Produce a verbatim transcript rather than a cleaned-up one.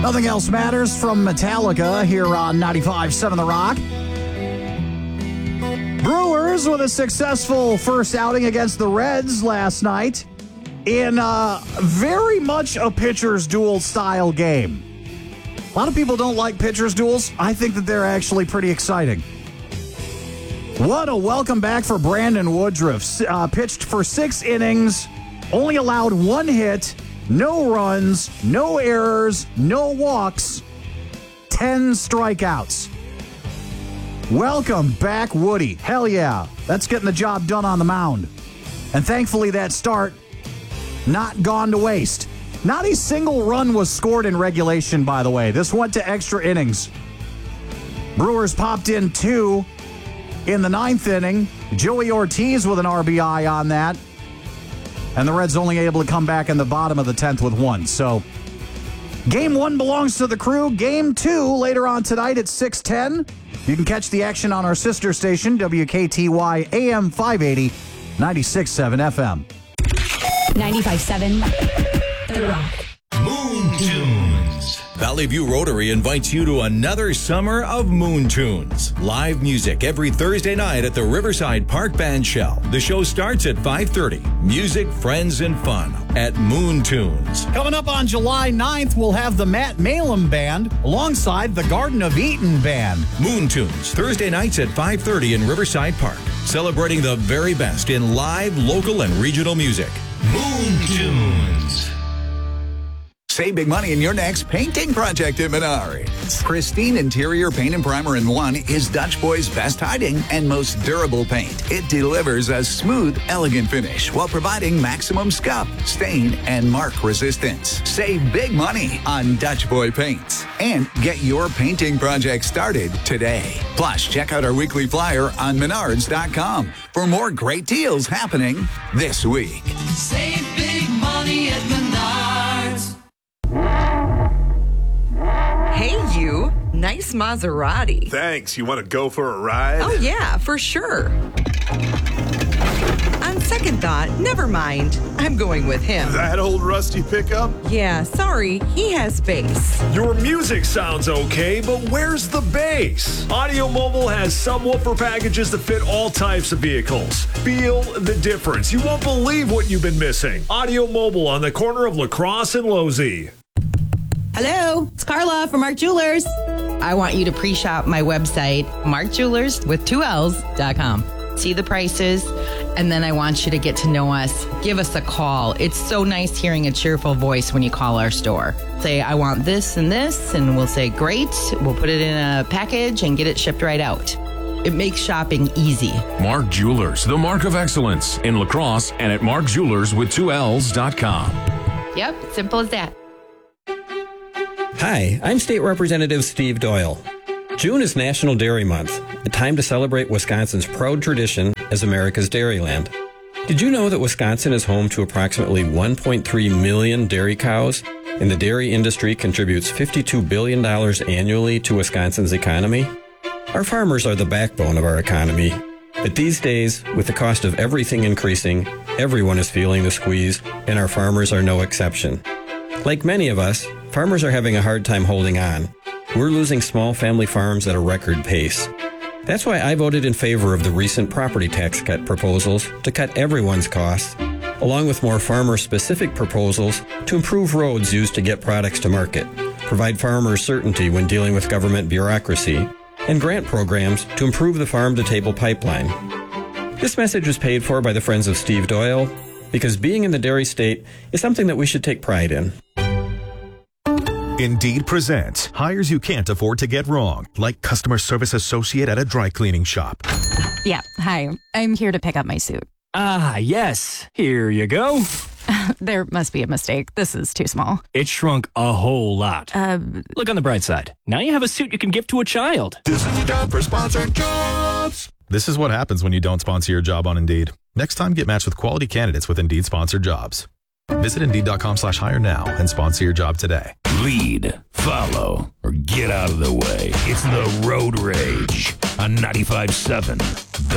Nothing Else Matters from Metallica here on ninety-five point seven The Rock. Brewers with a successful first outing against the Reds last night in uh, very much a pitcher's duel style game. A lot of people don't like pitcher's duels. I think that they're actually pretty exciting. What a welcome back for Brandon Woodruff. Uh, pitched for six innings, only allowed one hit, no runs, no errors, no walks, ten strikeouts. Welcome back, Woody. Hell yeah. That's getting the job done on the mound. And thankfully that start not gone to waste. Not a single run was scored in regulation, by the way. This went to extra innings. Brewers popped in two in the ninth inning. Joey Ortiz with an R B I on that. And the Reds only able to come back in the bottom of the tenth with one. So, game one belongs to the Crew. Game two later on tonight at six ten. You can catch the action on our sister station, W K T Y A M five eighty, ninety-six point seven F M. ninety-five point seven The Rock. Moon Tunes. Valley View Rotary invites you to another summer of Moon Tunes. Live music every Thursday night at the Riverside Park Band Shell. The show starts at five thirty. Music, friends, and fun at Moon Tunes. Coming up on July ninth, we'll have the Matt Malum Band alongside the Garden of Eden Band. Moon Tunes, Thursday nights at five thirty in Riverside Park. Celebrating the very best in live, local, and regional music. Moon Tunes. Save big money in your next painting project at Menards. Pristine Interior Paint and Primer in one is Dutch Boy's best hiding and most durable paint. It delivers a smooth, elegant finish while providing maximum scuff, stain, and mark resistance. Save big money on Dutch Boy paints and get your painting project started today. Plus, check out our weekly flyer on menards dot com for more great deals happening this week. Save big money at Menards. Hey, you. Nice Maserati. Thanks. You want to go for a ride? Oh, yeah, for sure. On second thought, never mind. I'm going with him. That old rusty pickup? Yeah, sorry. He has bass. Your music sounds okay, but where's the bass? Audio Mobile has subwoofer packages that fit all types of vehicles. Feel the difference. You won't believe what you've been missing. Audio Mobile on the corner of La Crosse and Losey. Hello, it's Carla from Mark Jewelers. I want you to pre-shop my website, mark jewelers with two L's dot com. See the prices, and then I want you to get to know us. Give us a call. It's so nice hearing a cheerful voice when you call our store. Say, I want this and this, and we'll say, great. We'll put it in a package and get it shipped right out. It makes shopping easy. Mark Jewelers, the mark of excellence in La Crosse and at mark jewelers with two L's dot com. Yep, simple as that. Hi, I'm State Representative Steve Doyle. June is National Dairy Month, a time to celebrate Wisconsin's proud tradition as America's dairyland. Did you know that Wisconsin is home to approximately one point three million dairy cows, and the dairy industry contributes fifty-two billion dollars annually to Wisconsin's economy? Our farmers are the backbone of our economy, but these days, with the cost of everything increasing, everyone is feeling the squeeze, and our farmers are no exception. Like many of us, farmers are having a hard time holding on. We're losing small family farms at a record pace. That's why I voted in favor of the recent property tax cut proposals to cut everyone's costs, along with more farmer-specific proposals to improve roads used to get products to market, provide farmers certainty when dealing with government bureaucracy, and grant programs to improve the farm-to-table pipeline. This message was paid for by the Friends of Steve Doyle, because being in the dairy state is something that we should take pride in. Indeed presents hires you can't afford to get wrong, like customer service associate at a dry cleaning shop. Yeah, hi. I'm here to pick up my suit. Ah, yes. Here you go. There must be a mistake. This is too small. It shrunk a whole lot. Uh, Look on the bright side. Now you have a suit you can give to a child. This is time for sponsored jobs. This is what happens when you don't sponsor your job on Indeed. Next time, get matched with quality candidates with Indeed sponsored jobs. Visit Indeed.com slash hire now and sponsor your job today. Lead, follow, or get out of the way. It's the Road Rage on ninety-five point seven The